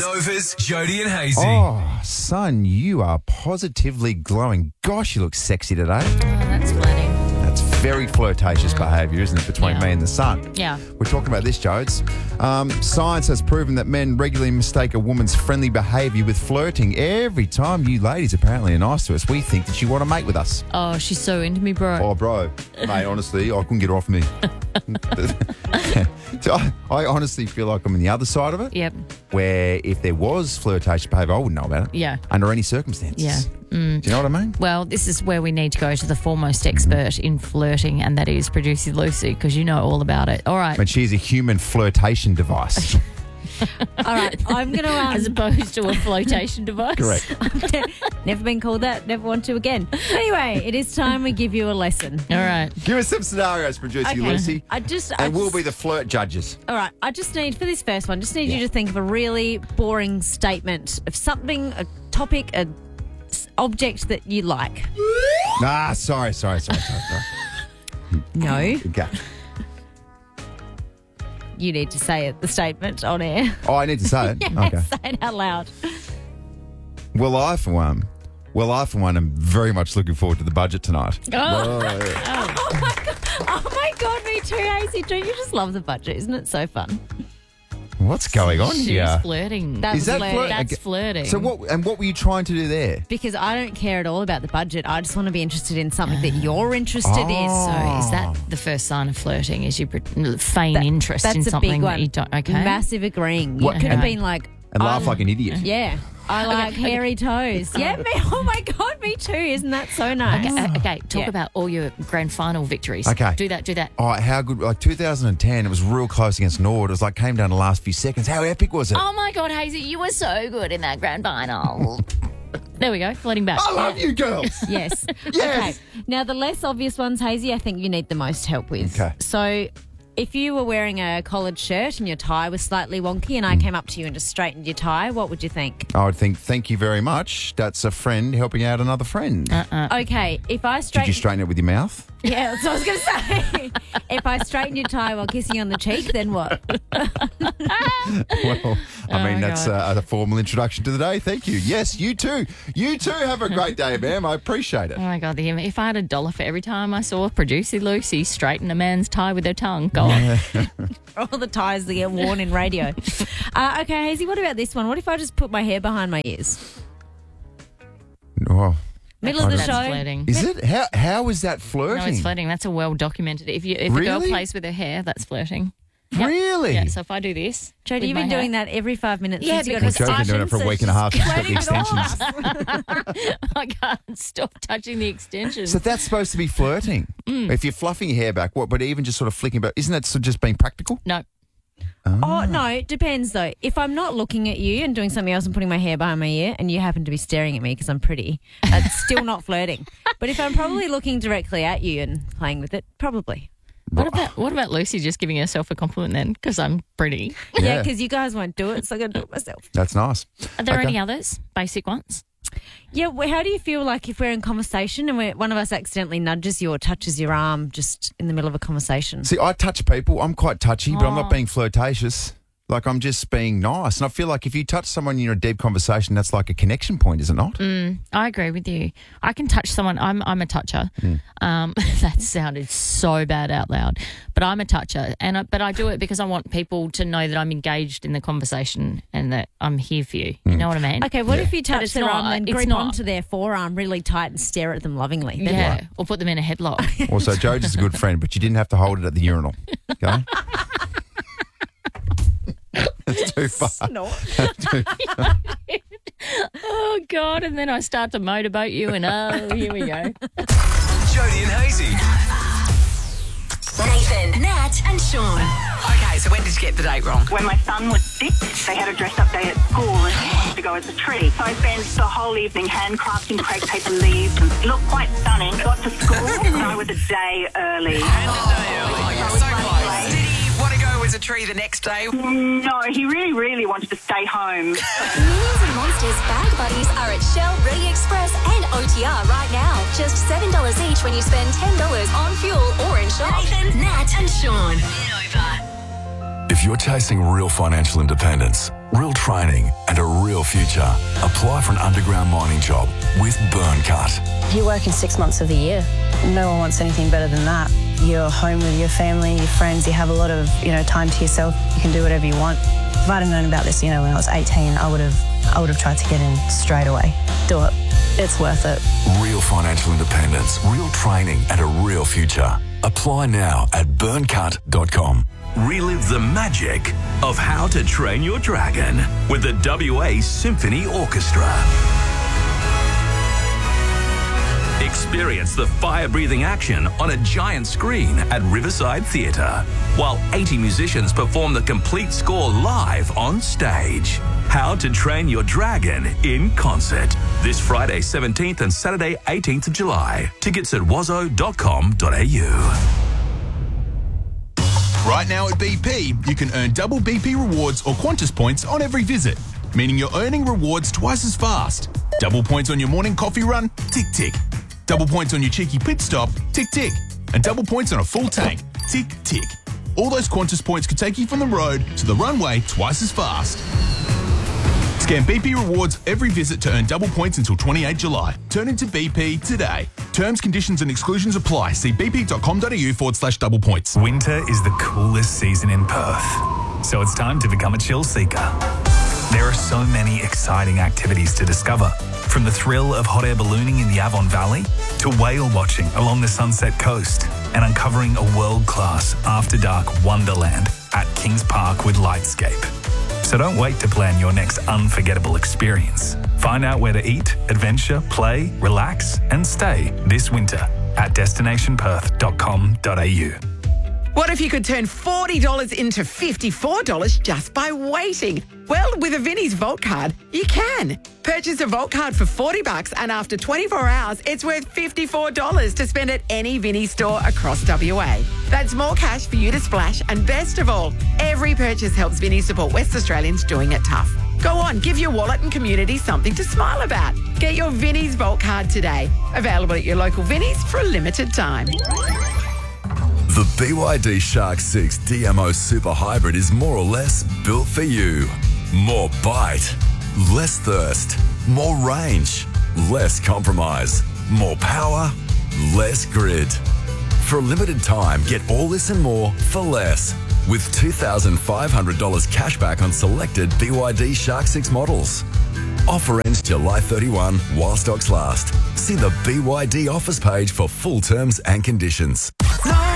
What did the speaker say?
Nova's Jody and Hazy. Oh, son, you are positively glowing. Gosh, you look sexy today. Oh, that's flirting. That's very flirtatious behaviour, isn't it, between me and the sun? Yeah. We're talking about this, Jodes. Science has proven that men regularly mistake a woman's friendly behaviour with flirting. Every time you ladies apparently are nice to us, we think that you want to mate with us. Oh, she's so into me, bro. Oh, bro. Mate, honestly, I couldn't get her off me. So I honestly feel like I'm on the other side of it. Yep. Where if there was flirtatious behaviour, I wouldn't know about it. Yeah. Under any circumstances. Yeah. Do you know what I mean? Well, this is where we need to go to the foremost expert in flirting, and that is producer Lucy, because you know all about it. All right. But she's a human flirtation device. All right, I'm going to... As opposed to a flotation device. Correct. Never been called that, never want to again. Anyway, it is time we give you a lesson. All right. Give us some scenarios, producer Lucy. We'll be the flirt judges. All right, I just need, for this first one, you to think of a really boring statement of something, a topic, a object that you like. Sorry. No. Okay. You need to say it, the statement on air. Oh, I need to say it? Yeah, okay. say it out loud. Well, I for one, am very much looking forward to the budget tonight. Oh my God, me too, Hazy. Don't you just love the budget? Isn't it so fun? What's going on She's here? flirting. Is that flirting? That's flirting. So what were you trying to do there? Because I don't care at all about the budget. I just want to be interested in something that you're interested in. So is that the first sign of flirting? Is you feign interest in That's a something big one. that you don't? Okay. Massive agreeing. You What- could have and- been like... And laugh like an idiot. Yeah. I like hairy toes. Yeah, me. Oh my God, me too. Isn't that so nice? Okay, talk about all your grand final victories. Okay. Do that. Oh, how good. Like 2010, it was real close against Nord. It was like came down the last few seconds. How epic was it? Oh my God, Hazy, you were so good in that grand final. There we go, floating back. I love you girls. Yes. Yes. Okay. Now, the less obvious ones, Hazy, I think you need the most help with. Okay. So, if you were wearing a collared shirt and your tie was slightly wonky and I came up to you and just straightened your tie, what would you think? I would think, thank you very much. That's a friend helping out another friend. Okay, if I Did you straighten it with your mouth? Yeah, that's what I was going to say. If I straightened your tie while kissing you on the cheek, then what? Well, I mean, that's a formal introduction to the day. Thank you. Yes, you too. You too have a great day, ma'am. I appreciate it. Oh my God, if I had $1 for every time I saw producer Lucy straighten a man's tie with her tongue, God. All the ties that get worn in radio. Okay, Hazy, what about this one? What if I just put my hair behind my ears? Oh. Middle of the That's show. flirting. Is it? How is that flirting? No, it's flirting. That's a well documented. If a girl Really? plays with her hair, that's flirting. Yep. Really? Yeah. So if I do this, Jodie, with you've my been hair- doing that every 5 minutes. Yeah, since you got because a Joe's been doing it for a week and a half. She's got the extensions. I can't stop touching the extensions. So that's supposed to be flirting. If you're fluffing your hair back, what? But even just sort of flicking back, isn't that sort of just being practical? No. Oh, no, it depends though. If I'm not looking at you and doing something else and putting my hair behind my ear and you happen to be staring at me because I'm pretty, it's still not flirting. But if I'm probably looking directly at you and playing with it, probably. What about Lucy just giving herself a compliment then? Because I'm pretty. Yeah, because you guys won't do it, so I'm going to do it myself. That's nice. Are there Okay. any others? Basic ones? Yeah, well, how do you feel like if we're in conversation and one of us accidentally nudges you or touches your arm just in the middle of a conversation? See, I touch people. I'm quite touchy, but I'm not Oh. being flirtatious. Like, I'm just being nice. And I feel like if you touch someone in a deep conversation, that's like a connection point, is it not? I agree with you. I can touch someone. I'm a toucher. That sounded so bad out loud, but I'm a toucher, but I do it because I want people to know that I'm engaged in the conversation and that I'm here for you. You know what I mean? Okay, what if you But touch it's their not- arm and it's grip not. onto their forearm really tight and stare at them lovingly? Then Yeah, what? or put them in a headlock. Also, Joe's is a good friend, but you didn't have to hold it at the urinal. Okay? It's too far. Oh God! And then I start to motorboat you, and here we go. Jody and Hazy. Nathan, Nat, and Sean. Okay, so when did you get the date wrong? When my son was 6, they had a dress-up day at school and he wanted to go as a tree. So I spent the whole evening handcrafting crepe paper leaves and it looked quite stunning. Got to school and I was a day early. You're so close. Did he want to go as a tree the next day? No, he really, really wanted to stay home. Millions and Monsters bag buddies are at Shell, Ready Express, and OTR right now. Just $7 each when you spend $10 on fuel or in shop. Nathan, Nat, and Sean. Nova. If you're chasing real financial independence, real training, and a real future, apply for an underground mining job with Burncut. You work in 6 months of the year. No one wants anything better than that. You're home with your family, your friends. You have a lot of, time to yourself. You can do whatever you want. If I'd have known about this, when I was 18, I would have tried to get in straight away. Do it. It's worth it. Real financial independence, real training, and a real future. Apply now at burncut.com. Relive the magic of How to Train Your Dragon with the WA Symphony Orchestra. Experience the fire-breathing action on a giant screen at Riverside Theatre, while 80 musicians perform the complete score live on stage. How to Train Your Dragon in concert. This Friday 17th and Saturday 18th of July. Tickets at wazo.com.au. Right now at BP, you can earn double BP rewards or Qantas points on every visit, meaning you're earning rewards twice as fast. Double points on your morning coffee run? Tick, tick. Double points on your cheeky pit stop? Tick, tick. And double points on a full tank? Tick, tick. All those Qantas points could take you from the road to the runway twice as fast. Scan BP rewards every visit to earn double points until 28 July. Turn into BP today. Terms, conditions and exclusions apply. See bp.com.au/double points. Winter is the coolest season in Perth, so it's time to become a chill seeker. There are so many exciting activities to discover, from the thrill of hot air ballooning in the Avon Valley to whale watching along the Sunset Coast and uncovering a world-class after-dark wonderland at Kings Park with Lightscape. So don't wait to plan your next unforgettable experience. Find out where to eat, adventure, play, relax and stay this winter at destinationperth.com.au. What if you could turn $40 into $54 just by waiting? Well, with a Vinnie's Vault card, you can. Purchase a Vault card for $40 and after 24 hours, it's worth $54 to spend at any Vinnie's store across WA. That's more cash for you to splash, and best of all, every purchase helps Vinnie support West Australians doing it tough. Go on, give your wallet and community something to smile about. Get your Vinnie's Vault card today. Available at your local Vinnie's for a limited time. The BYD Shark 6 DMO Super Hybrid is more or less built for you. More bite, less thirst, more range, less compromise, more power, less grid. For a limited time, get all this and more for less, with $2,500 cash back on selected BYD Shark 6 models. Offer ends July 31 while stocks last. See the BYD offers page for full terms and conditions.